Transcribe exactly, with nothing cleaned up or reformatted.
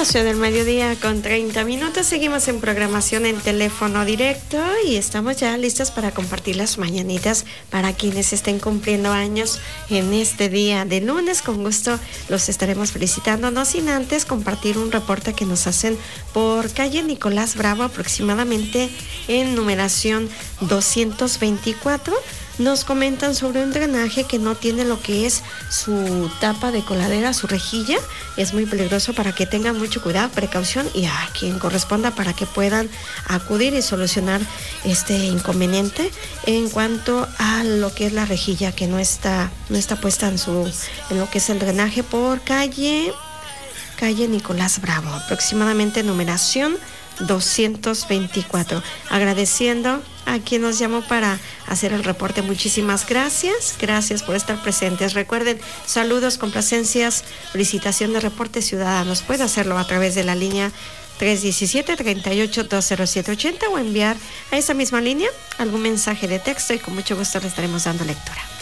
doce del mediodía con treinta minutos. Seguimos en programación en teléfono directo y estamos ya listos para compartir las mañanitas para quienes estén cumpliendo años en este día de lunes. Con gusto los estaremos felicitando, no sin antes compartir un reporte que nos hacen por calle Nicolás Bravo, aproximadamente en numeración doscientos veinticuatro. Nos comentan sobre un drenaje que no tiene lo que es su tapa de coladera, su rejilla. Es muy peligroso, para que tengan mucho cuidado, precaución y a quien corresponda para que puedan acudir y solucionar este inconveniente en cuanto a lo que es la rejilla que no está, no está puesta en su, en lo que es el drenaje por calle, calle Nicolás Bravo, aproximadamente numeración doscientos veinticuatro. Agradeciendo a quien nos llamó para hacer el reporte. Muchísimas gracias, gracias por estar presentes. Recuerden, saludos, complacencias, felicitación de reporte ciudadanos. Puede hacerlo a través de la línea tres uno siete, tres ocho, dos cero siete ocho cero o enviar a esa misma línea algún mensaje de texto y con mucho gusto le estaremos dando lectura.